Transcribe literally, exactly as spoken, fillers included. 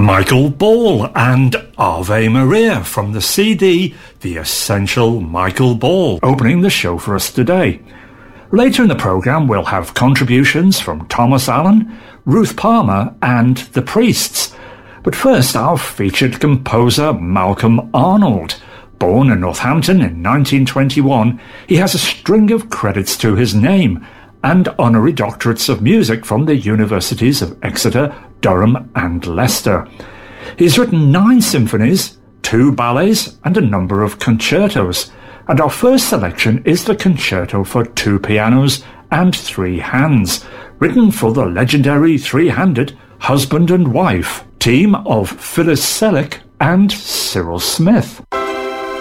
Michael Ball and Ave Maria from the C D The Essential Michael Ball, opening the show for us today. Later in the programme we'll have contributions from Thomas Allen, Ruth Palmer and The Priests. But first, our featured composer Malcolm Arnold. Born in Northampton in nineteen twenty-one, he has a string of credits to his name and honorary doctorates of music from the universities of Exeter, Durham and Leicester. He's written nine symphonies, two ballets and a number of concertos, and our first selection is the concerto for two pianos and three hands, written for the legendary three-handed husband and wife team of Phyllis Selleck and Cyril Smith.